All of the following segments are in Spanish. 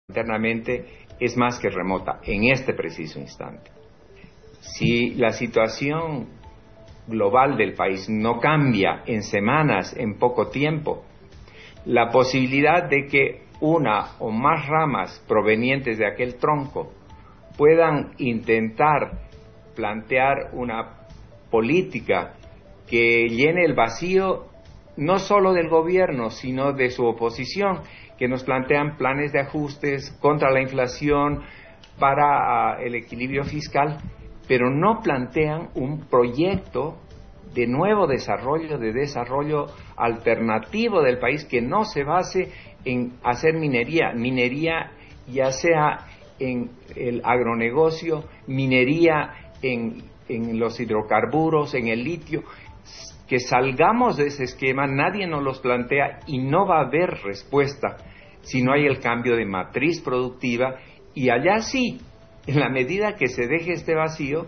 internamente es más que remota en este preciso instante. Si la situación global del país no cambia en semanas, en poco tiempo, la posibilidad de que una o más ramas provenientes de aquel tronco puedan intentar plantear una política que llene el vacío no solo del gobierno, sino de su oposición, que nos plantean planes de ajustes contra la inflación, para el equilibrio fiscal, pero no plantean un proyecto de nuevo desarrollo, de desarrollo alternativo del país que no se base en hacer minería ya sea en el agronegocio, minería en los hidrocarburos, en el litio, que salgamos de ese esquema. Nadie nos los plantea y no va a haber respuesta si no hay el cambio de matriz productiva, y allá sí, en la medida que se deje este vacío,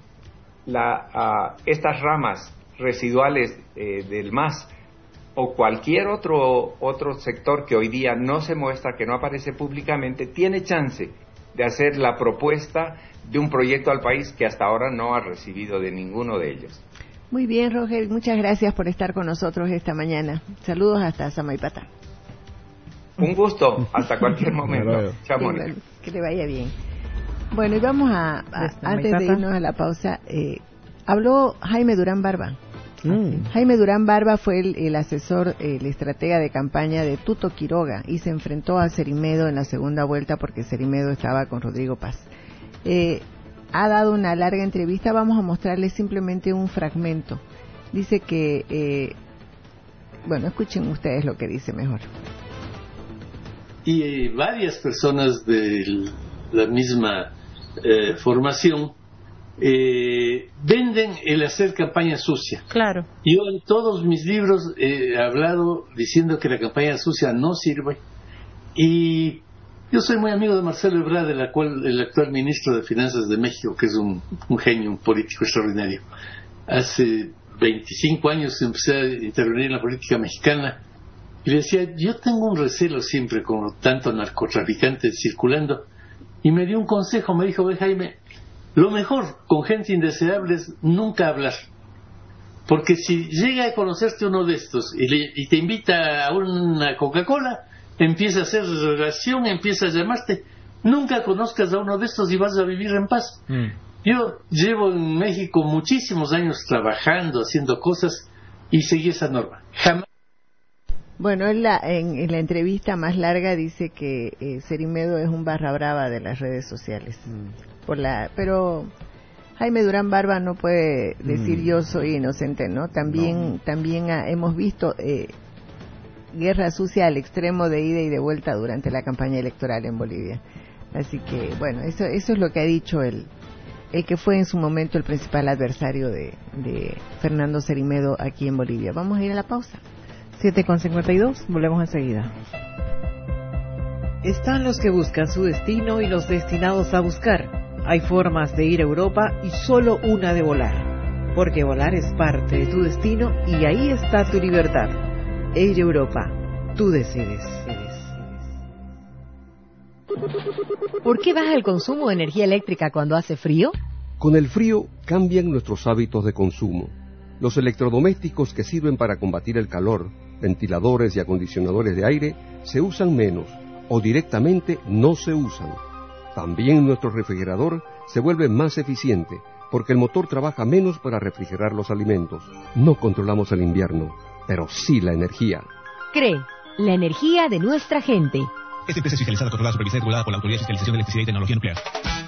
estas ramas residuales del MAS o cualquier otro sector que hoy día no se muestra, que no aparece públicamente, tiene chance de hacer la propuesta de un proyecto al país que hasta ahora no ha recibido de ninguno de ellos. Muy bien, Roger, muchas gracias por estar con nosotros esta mañana. Saludos hasta Samaipata. Un gusto, hasta cualquier momento. Chao, Mónica. Que le vaya bien. Bueno, y vamos antes de irnos a la pausa, habló Jaime Durán Barba. Jaime Durán Barba fue el asesor, el estratega de campaña de Tuto Quiroga, y se enfrentó a Cerimedo en la segunda vuelta porque Cerimedo estaba con Rodrigo Paz. Ha dado una larga entrevista, vamos a mostrarles simplemente un fragmento. Dice que, bueno, escuchen ustedes lo que dice mejor. Y varias personas de la misma formación venden el hacer campaña sucia. Claro. Yo en todos mis libros he hablado diciendo que la campaña sucia no sirve, y yo soy muy amigo de Marcelo Ebrard, el actual ministro de Finanzas de México, que es un genio, un político extraordinario. Hace 25 años empecé a intervenir en la política mexicana y le decía, yo tengo un recelo siempre con tanto narcotraficante circulando, y me dio un consejo, me dijo, ve Jaime, lo mejor con gente indeseable es nunca hablar, porque si llega a conocerte uno de estos y te invita a una Coca-Cola, empieza a hacer relación, empieza a llamarte, nunca conozcas a uno de estos y vas a vivir en paz. Yo llevo en México muchísimos años trabajando, haciendo cosas, y seguí esa norma. Jamás. Bueno, en la entrevista más larga dice que Cerimedo es un barra brava de las redes sociales. Pero Jaime Durán Barba no puede decir yo soy inocente, ¿no? También hemos visto guerra sucia al extremo de ida y de vuelta durante la campaña electoral en Bolivia. Así que, bueno, eso es lo que ha dicho el que fue en su momento el principal adversario de Fernando Cerimedo aquí en Bolivia. Vamos a ir a la pausa. 7:52, volvemos enseguida. Están los que buscan su destino y los destinados a buscar. Hay formas de ir a Europa y solo una de volar. Porque volar es parte de tu destino y ahí está tu libertad. Air Europa, tú decides. ¿Por qué baja el consumo de energía eléctrica cuando hace frío? Con el frío cambian nuestros hábitos de consumo. Los electrodomésticos que sirven para combatir el calor, ventiladores y acondicionadores de aire, se usan menos o directamente no se usan. También nuestro refrigerador se vuelve más eficiente porque el motor trabaja menos para refrigerar los alimentos. No controlamos el invierno, pero sí la energía. CRE, la energía de nuestra gente. Esta empresa es fiscalizada, controlada, supervisada y regulada por la Autoridad de Fiscalización de Electricidad y Tecnología Nuclear.